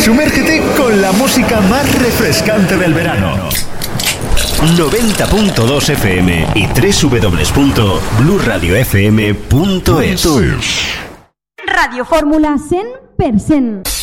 Sumérgete con la música más refrescante del verano. 90.2 FM y www.bluradiofm.es. Radio Fórmula 100%.